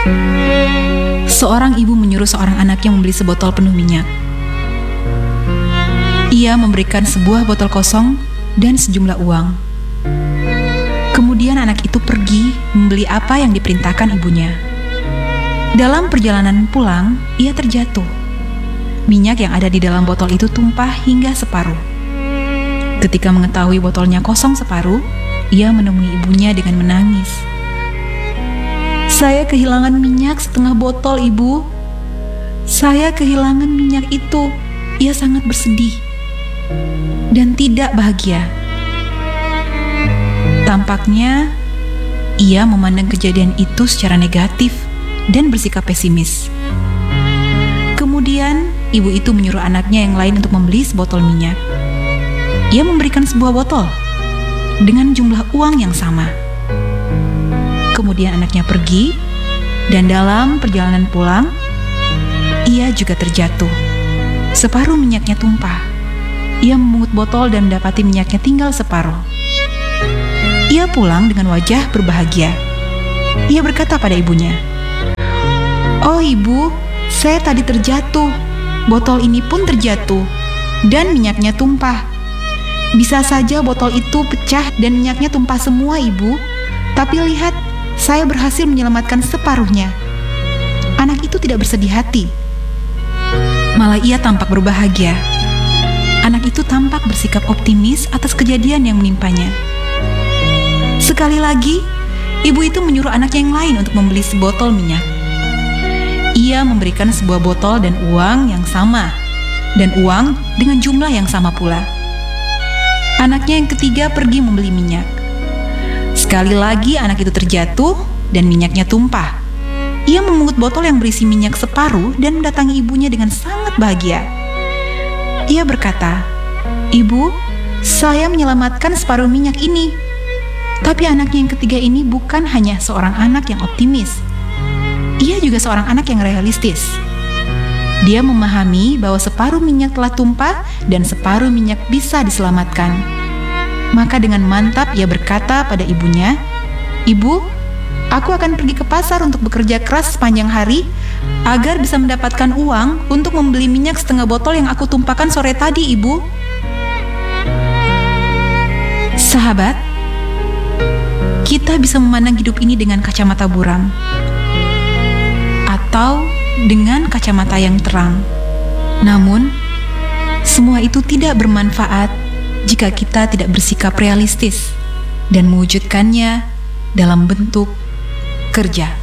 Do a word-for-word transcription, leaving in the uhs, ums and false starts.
Seorang ibu menyuruh seorang anaknya membeli sebotol penuh minyak. Ia memberikan sebuah botol kosong dan sejumlah uang. Kemudian anak itu pergi membeli apa yang diperintahkan ibunya. Dalam perjalanan pulang, ia terjatuh. Minyak yang ada di dalam botol itu tumpah hingga separuh. Ketika mengetahui botolnya kosong separuh, ia menemui ibunya dengan menangis. "Saya kehilangan minyak setengah botol, Ibu. Saya kehilangan minyak itu." Ia sangat bersedih dan tidak bahagia. Tampaknya ia memandang kejadian itu secara negatif dan bersikap pesimis. Kemudian ibu itu menyuruh anaknya yang lain untuk membeli sebotol minyak. Ia memberikan sebuah botol dengan jumlah uang yang sama. Kemudian anaknya pergi, dan dalam perjalanan pulang, ia juga terjatuh. Separuh minyaknya tumpah. Ia memungut botol dan mendapati minyaknya tinggal separuh. Ia pulang dengan wajah berbahagia. Ia berkata pada ibunya, "Oh ibu, saya tadi terjatuh. Botol ini pun terjatuh, dan minyaknya tumpah. Bisa saja botol itu pecah dan minyaknya tumpah semua, Ibu. Tapi lihat, saya berhasil menyelamatkan separuhnya." Anak itu tidak bersedih hati. Malah ia tampak berbahagia. Anak itu tampak bersikap optimis atas kejadian yang menimpanya. Sekali lagi, ibu itu menyuruh anaknya yang lain untuk membeli sebotol minyak. Ia memberikan sebuah botol dan uang yang sama, dan uang dengan jumlah yang sama pula. Anaknya yang ketiga pergi membeli minyak. Sekali lagi anak itu terjatuh dan minyaknya tumpah. Ia memungut botol yang berisi minyak separuh dan mendatangi ibunya dengan sangat bahagia. Ia berkata, "Ibu, saya menyelamatkan separuh minyak ini." Tapi anaknya yang ketiga ini bukan hanya seorang anak yang optimis. Ia juga seorang anak yang realistis. Dia memahami bahwa separuh minyak telah tumpah dan separuh minyak bisa diselamatkan. Maka dengan mantap ia berkata pada ibunya, "Ibu, aku akan pergi ke pasar untuk bekerja keras sepanjang hari agar bisa mendapatkan uang untuk membeli minyak setengah botol yang aku tumpahkan sore tadi, Ibu." Sahabat, kita bisa memandang hidup ini dengan kacamata buram atau dengan kacamata yang terang. Namun, semua itu tidak bermanfaat jika kita tidak bersikap realistis dan mewujudkannya dalam bentuk kerja.